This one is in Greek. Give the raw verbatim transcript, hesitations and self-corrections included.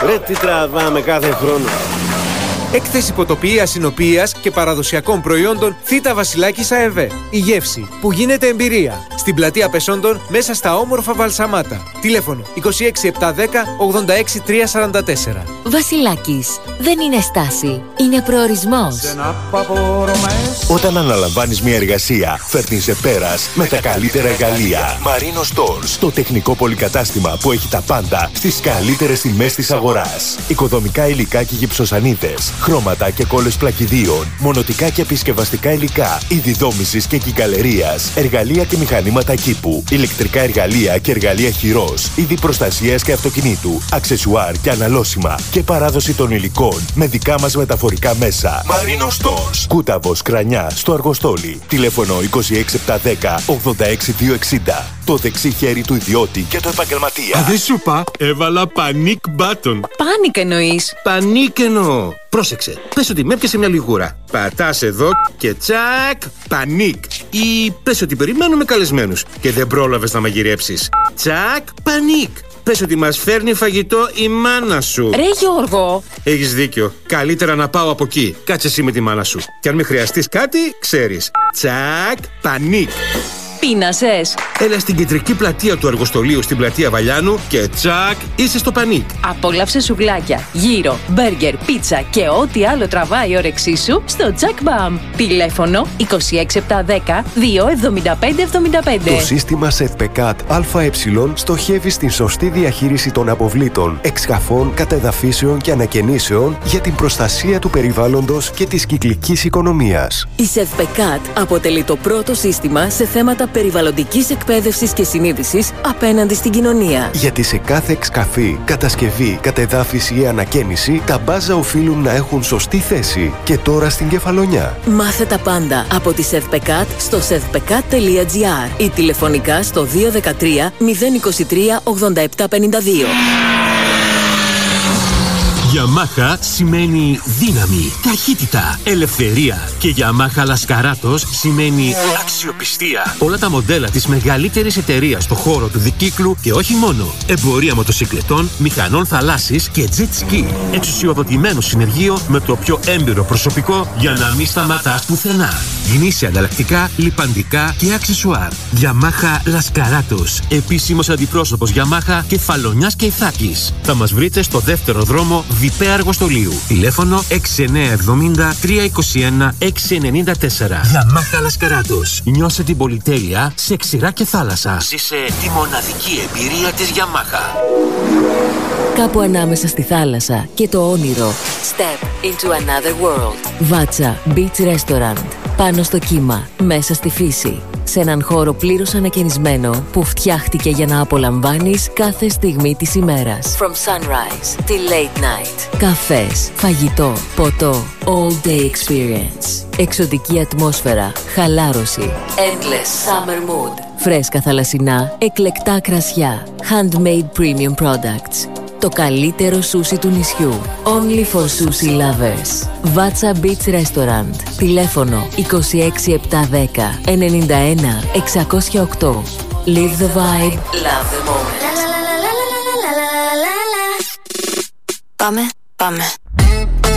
Ρε τι τραβάμε κάθε χρόνο. Έκθεση ποτοποιίας, συνοποιίας και παραδοσιακών προϊόντων Θήτα Βασιλάκης ΑΕΒ. Η γεύση που γίνεται εμπειρία. Στην πλατεία Πεσόντων μέσα στα όμορφα Βαλσαμάτα. Τηλέφωνο είκοσι έξι επτακόσια δέκα ογδόντα έξι τριακόσια σαράντα τέσσερα. Βασιλάκης. Δεν είναι στάση. Είναι προορισμός. Όταν αναλαμβάνεις μια εργασία, φέρνεις σε πέρας με τα καλύτερα εργαλεία. Marino Stores. Το τεχνικό πολυκατάστημα που έχει τα πάντα στις καλύτερες τιμές της αγοράς. Οικοδομικά υλικά και γυψοσανίδες. Χρώματα και κόλλες πλακιδίων, μονοτικά και επισκευαστικά υλικά, είδη δόμησης και κυκαλερίας, εργαλεία και μηχανήματα κήπου, ηλεκτρικά εργαλεία και εργαλεία χειρός, είδη προστασίας και αυτοκινήτου, αξεσουάρ και αναλώσιμα και παράδοση των υλικών με δικά μας μεταφορικά μέσα. Marino Stores. Κούταβος, Κρανιά, στο Αργοστόλι. Τηλέφωνο είκοσι έξι επτακόσια δέκα ογδόντα έξι διακόσια εξήντα. Το δεξί χέρι του ιδιώτη και του επαγγελματία. Α, δεν σου είπα, έβαλα panic button. Πάνικ εννοείς? Πανίκ εννοώ. Πρόσεξε, πες ότι με έπιασε μια λιγούρα. Πατάς εδώ και τσακ, πανίκ. Ή πες ότι περιμένουμε καλεσμένους και δεν πρόλαβες να μαγειρέψεις. Τσακ, πανίκ. Πες ότι μας φέρνει φαγητό η μάνα σου. Ρε Γιώργο. Έχεις δίκιο. Καλύτερα να πάω από εκεί. Κάτσε εσύ με τη μάνα σου. Και αν με χρειαστείς κάτι, ξέρεις. Τσακ, πανίκ. Πείνασες? Έλα στην κεντρική πλατεία του Αργοστολίου στην πλατεία Βαλιάνου και τσακ, είσαι στο πανίκ. Απόλαυσε σουβλάκια, γύρο, μπέργκερ, πίτσα και ό,τι άλλο τραβάει η όρεξή σου στο Jack Bam. Τηλέφωνο είκοσι έξι επτακόσια δέκα δύο εβδομήντα πέντε εβδομήντα πέντε. Το σύστημα ΣΕΔΠΕΚΑΤ ΑΕ στοχεύει στην σωστή διαχείριση των αποβλήτων, εξκαφών, κατεδαφίσεων και ανακαινήσεων για την προστασία του περιβάλλοντος και της κυκλικής οικονομίας. Η ΣΕΔΠΕΚΑΤ αποτελεί το πρώτο σύστημα σε θέματα περιβαλλοντικής εκπαίδευσης και συνείδησης απέναντι στην κοινωνία. Γιατί σε κάθε εξκαφή, κατασκευή, κατεδάφιση ή ανακαίνιση, τα μπάζα οφείλουν να έχουν σωστή θέση. Και τώρα στην Κεφαλονιά. Μάθε τα πάντα από τη ΣΕΔΠΕΚΑΤ στο σεδπεκατ τελεία τζι άρ ή τηλεφωνικά στο δύο ένα τρία μηδέν είκοσι τρία ογδόντα επτά πενήντα δύο. Yamaha σημαίνει δύναμη, ταχύτητα, ελευθερία και Yamaha Laskaratos σημαίνει αξιοπιστία. Όλα τα μοντέλα της μεγαλύτερης εταιρείας στο χώρο του δικύκλου και όχι μόνο. Εμπορία μοτοσυκλετών, μηχανών θαλάσσης και jet ski. Εξουσιοδοτημένο συνεργείο με το πιο έμπειρο προσωπικό για να μην σταματάς πουθενά. Γνήσια ανταλλακτικά, λιπαντικά και αξεσουάρ. Yamaha Laskaratos. Επίσημος αντιπρόσωπος Yamaha Κεφαλονιάς και Ιθάκης. Θα μας βρείτε στο δεύτερο δρόμο Διπέ Αργοστολίου. Τηλέφωνο έξι εννιά εβδομήντα τρία είκοσι ένα έξι ενενήντα τέσσερα. Yamaha Laskaratos. Νιώσε την πολυτέλεια σε ξηρά και θάλασσα. Ζήσε τη μοναδική εμπειρία της Yamaha. Κάπου ανάμεσα στη θάλασσα και το όνειρο. Step into another world. Βάτσα Beach Restaurant. Πάνω στο κύμα, μέσα στη φύση. Σε έναν χώρο πλήρως ανακαινισμένο που φτιάχτηκε για να απολαμβάνεις κάθε στιγμή της ημέρας. From sunrise till late night. Καφές, φαγητό, ποτό, all day experience. Εξωτική ατμόσφαιρα, χαλάρωση. Endless summer mood. Φρέσκα θαλασσινά, εκλεκτά κρασιά. Handmade premium products. Το καλύτερο σούσι του νησιού. Only for sushi lovers. Βάτσα Beach Restaurant. Τηλέφωνο είκοσι έξι επτακόσια δέκα ενενήντα ένα εξακόσια οκτώ. Live the vibe. Love the moment. Πάμε, πάμε.